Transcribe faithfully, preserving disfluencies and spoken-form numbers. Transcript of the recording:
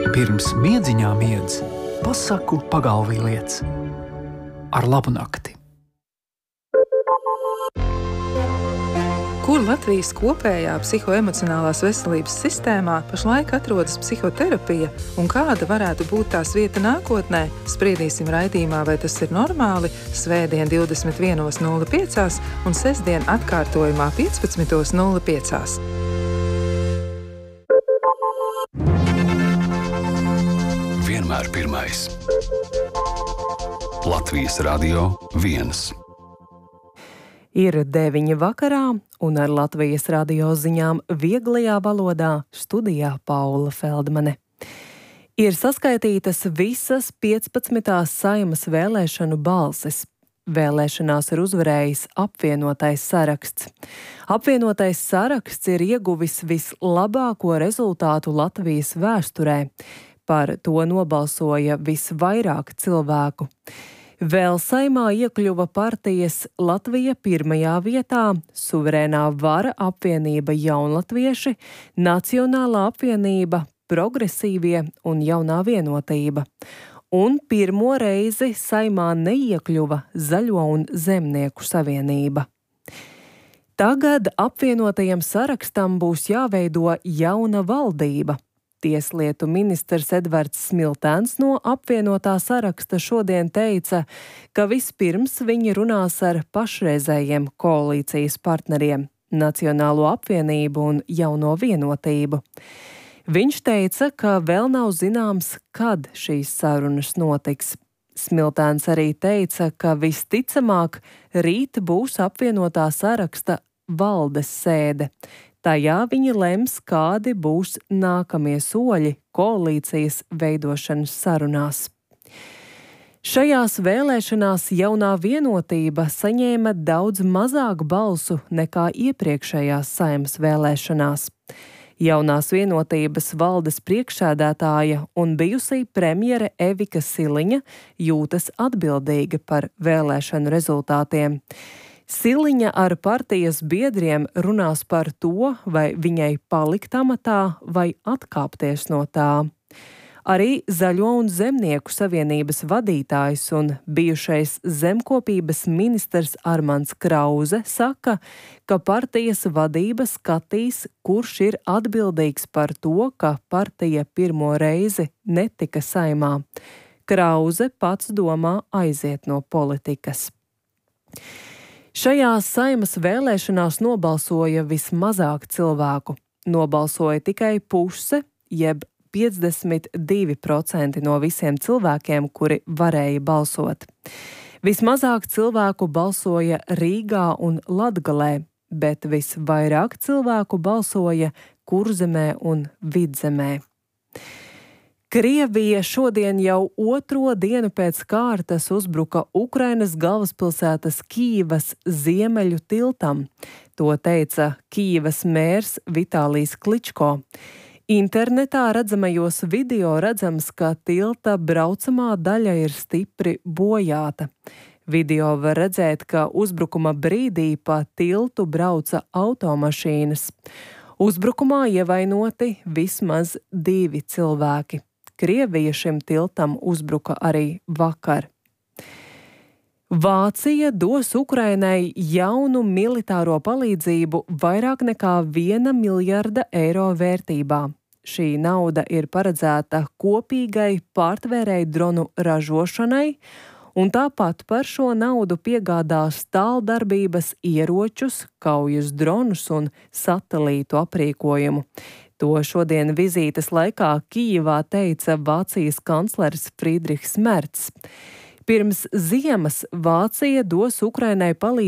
Pirms miedziņā miedz, pasaku pagalvī liec. Ar labu nakti. Kur Latvijas kopējā psihoemocionālās veselības sistēmā pašlaik atrodas psihoterapija un kāda varētu būt tās vieta nākotnē, spriedīsim raidījumā, vai tas ir normāli, svētdien divdesmit viena nulle pieci un sestdien atkārtojumā piecpadsmit nulle pieci. Vienmēr pirmais. Latvijas Radio viens. Ir deviņi vakarā, un ar Latvijas radio ziņām vieglajā valodā studijā Paula Feldmane. Ir saskaitītas visas piecpadsmitās Saeimas vēlēšanu balsis. Vēlēšanās ir uzvarējis apvienotais saraksts. Apvienotais saraksts ir ieguvis vislabāko rezultātu Latvijas vēsturē. Par to nobalsoja visvairāk cilvēku. Vēl Saeimā iekļuva partijas Latvija pirmajā vietā, Suverēnā vara apvienība Jaunlatvieši, Nacionālā apvienība, Progresīvie un Jaunā vienotība. Un pirmo reizi Saeimā neiekļuva Zaļo un Zemnieku savienība. Tagad apvienotajam sarakstam būs jāveido jauna valdība. Tieslietu ministrs Edvards Smiltēns no apvienotā saraksta šodien teica, ka vispirms viņi runās ar pašreizējiem koalīcijas partneriem – Nacionālo apvienību un Jauno vienotību. Viņš teica, ka vēl nav zināms, kad šīs sarunas notiks. Smiltēns arī teica, ka visticamāk rīt būs apvienotā saraksta valdes sēde. Tajā viņi lems, kādi būs nākamie soļi koalīcijas veidošanas sarunās. Šajās vēlēšanās Jaunā vienotība saņēma daudz mazāk balsu nekā iepriekšējās Saeimas vēlēšanās. Jaunās vienotības valdes priekšsēdētāja un bijusī premjere Evika Siliņa jūtas atbildīga par vēlēšanu rezultātiem. Siliņa ar partijas biedriem runās par to, vai viņai palikt amatā vai atkāpties no tā. Arī Zaļo un Zemnieku savienības vadītājs un bijušais zemkopības ministrs Armands Krauze saka, ka partijas vadība skatīs, kurš ir atbildīgs par to, ka partija pirmo reizi netika Saeimā. Krauze pats domā aiziet no politikas. Šajās Saeimas vēlēšanās nobalsoja vismazāk cilvēku. Nobalsoja tikai puse, jeb piecdesmit divi procenti no visiem cilvēkiem, kuri varēja balsot. Vismazāk cilvēku balsoja Rīgā un Latgalē, bet visvairāk cilvēku balsoja Kurzemē un Vidzemē. Krievija šodien jau otro dienu pēc kārtas uzbruka Ukrainas galvaspilsētas Kijivas ziemeļu tiltam. To teica Kijivas mērs Vitālijs Kličko. Internetā redzamajos video redzams, ka tilta braucamā daļa ir stipri bojāta. Video var redzēt, ka uzbrukuma brīdī pa tiltu brauca automašīnas. Uzbrukumā ievainoti vismaz divi cilvēki. Krievija šim tiltam uzbruka arī vakar. Vācija dos Ukrainai jaunu militāro palīdzību vairāk nekā viena miljarda eiro vērtībā. Šī nauda ir paredzēta kopīgai pārtvērēju dronu ražošanai, un tāpat par šo naudu piegādās tāldarbības ieročus, kaujas dronus un satelītu aprīkojumu. To šodien vizītes laikā Kijivā teica Vācijas kanclers Friedrichs Mercs. Pirms ziemas Vācija dos Ukrainai palīdzību